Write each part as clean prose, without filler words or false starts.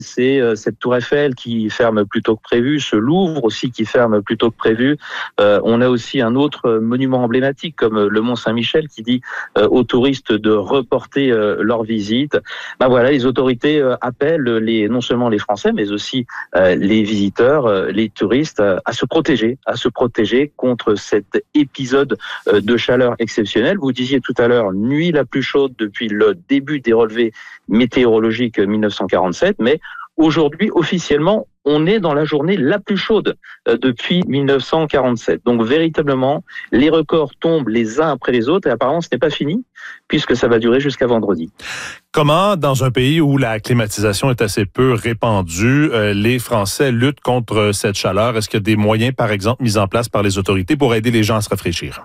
c'est cette tour Eiffel qui ferme plus tôt que prévu, ce Louvre aussi qui ferme plus tôt que prévu. On a aussi un autre monument emblématique comme le Mont Saint-Michel qui dit aux touristes de reporter leur visite. Ben voilà, les autorités appellent non seulement les Français, mais aussi les visiteurs, les touristes, à se protéger contre cet épisode de chaleur exceptionnelle. Vous disiez tout à l'heure, nuit la plus chaude depuis le début des relevés météorologiques 1947, mais aujourd'hui, officiellement, on est dans la journée la plus chaude depuis 1947. Donc véritablement, les records tombent les uns après les autres et apparemment ce n'est pas fini puisque ça va durer jusqu'à vendredi. Comment, dans un pays où la climatisation est assez peu répandue, les Français luttent contre cette chaleur? Est-ce qu'il y a des moyens, par exemple, mis en place par les autorités pour aider les gens à se rafraîchir?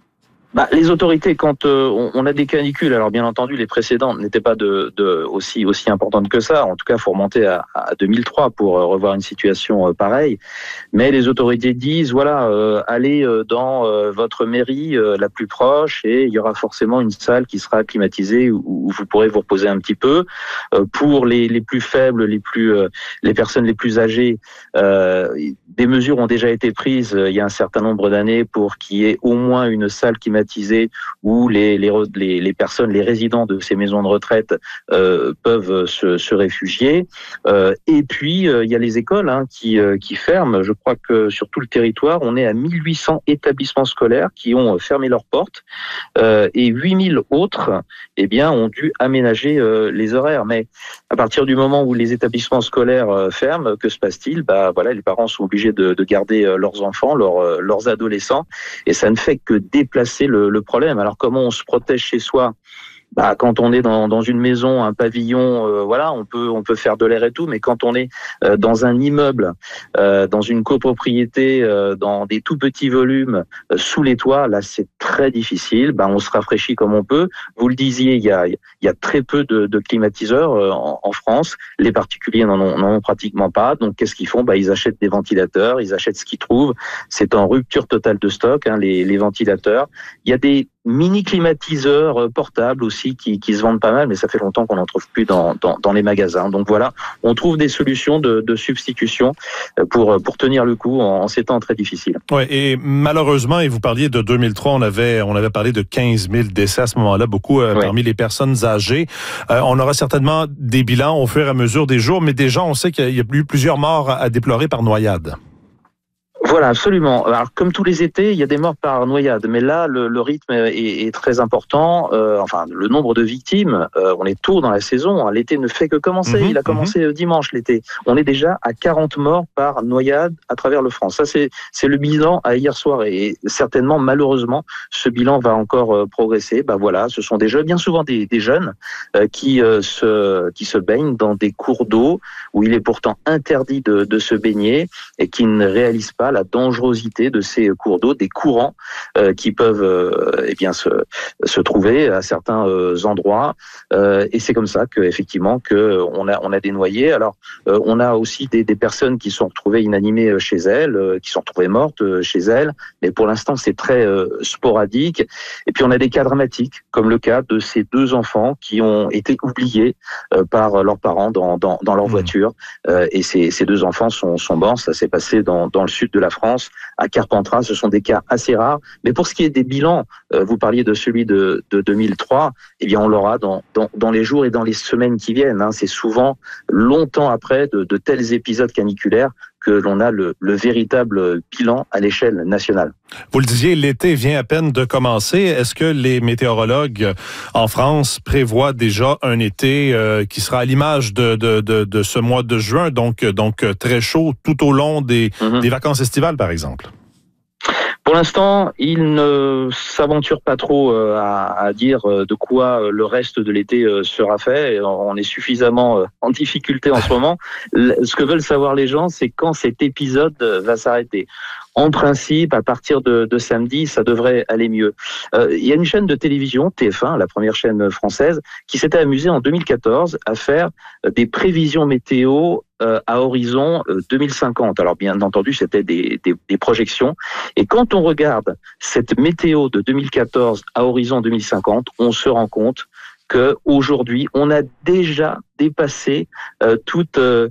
Les autorités, quand on a des canicules, alors bien entendu les précédentes n'étaient pas aussi importantes que ça. En tout cas, il faut remonter à 2003 pour revoir une situation pareille. Mais les autorités disent voilà, allez dans votre mairie la plus proche et il y aura forcément une salle qui sera climatisée où vous pourrez vous reposer un petit peu. Pour les plus faibles, les personnes les plus âgées, des mesures ont déjà été prises il y a un certain nombre d'années pour qu'il y ait au moins une salle climatisée où les personnes, les résidents de ces maisons de retraite peuvent se réfugier. Et puis, il y a les écoles qui ferment. Je crois que sur tout le territoire, on est à 1800 établissements scolaires qui ont fermé leurs portes et 8000 autres ont dû aménager les horaires. Mais à partir du moment où les établissements scolaires ferment, que se passe-t-il? Les parents sont obligés de garder leurs enfants, leurs adolescents, et ça ne fait que déplacer le problème. Alors comment on se protège chez soi? Quand on est dans une maison, un pavillon, on peut faire de l'air et tout, mais quand on est dans un immeuble, dans une copropriété, dans des tout petits volumes, sous les toits, là c'est très difficile. On se rafraîchit comme on peut. Vous le disiez, il y a très peu de climatiseurs en France. Les particuliers n'en ont pratiquement pas. Donc qu'est-ce qu'ils font? Ils achètent des ventilateurs, ils achètent ce qu'ils trouvent. C'est en rupture totale de stock, les ventilateurs. Il y a des mini-climatiseurs portables aussi qui se vendent pas mal, mais ça fait longtemps qu'on n'en trouve plus dans les magasins. Donc voilà, on trouve des solutions de substitution pour tenir le coup en ces temps très difficiles. Oui, et malheureusement, et vous parliez de 2003, on avait parlé de 15 000 décès à ce moment-là, beaucoup parmi les personnes âgées. On aura certainement des bilans au fur et à mesure des jours, mais déjà, on sait qu'il y a eu plusieurs morts à déplorer par noyade. Voilà, absolument. Alors, comme tous les étés, il y a des morts par noyade, mais là, le rythme est très important. Le nombre de victimes, on est tôt dans la saison. L'été ne fait que commencer. Il a commencé dimanche, l'été. On est déjà à 40 morts par noyade à travers le France. Ça, c'est le bilan à hier soir. Et certainement, malheureusement, ce bilan va encore progresser. Ce sont bien souvent des jeunes qui se baignent dans des cours d'eau où il est pourtant interdit de se baigner et qui ne réalisent pas la dangerosité de ces cours d'eau, des courants qui peuvent se trouver à certains endroits. Et c'est comme ça qu'effectivement on a des noyés. Alors on a aussi des personnes qui sont retrouvées inanimées chez elles, qui sont retrouvées mortes chez elles, mais pour l'instant c'est très sporadique. Et puis on a des cas dramatiques, comme le cas de ces deux enfants qui ont été oubliés par leurs parents dans leur voiture. Et ces deux enfants sont morts. Ça s'est passé dans le sud de la France, à Carpentras. Ce sont des cas assez rares. Mais pour ce qui est des bilans, vous parliez de celui de 2003, on l'aura dans les jours et dans les semaines qui viennent. C'est souvent longtemps après de tels épisodes caniculaires que l'on a le véritable bilan à l'échelle nationale. Vous le disiez, l'été vient à peine de commencer. Est-ce que les météorologues en France prévoient déjà un été qui sera à l'image de ce mois de juin, donc très chaud tout au long des vacances estivales, par exemple? Pour l'instant, il ne s'aventure pas trop à dire de quoi le reste de l'été sera fait. On est suffisamment en difficulté en ce moment. Ce que veulent savoir les gens, c'est quand cet épisode va s'arrêter. En principe, à partir de samedi, ça devrait aller mieux. Il y a une chaîne de télévision, TF1, la première chaîne française, qui s'était amusée en 2014 à faire des prévisions météo à horizon 2050. Alors bien entendu, c'était des projections. Et quand on regarde cette météo de 2014 à horizon 2050, on se rend compte que aujourd'hui on a déjà dépassé toute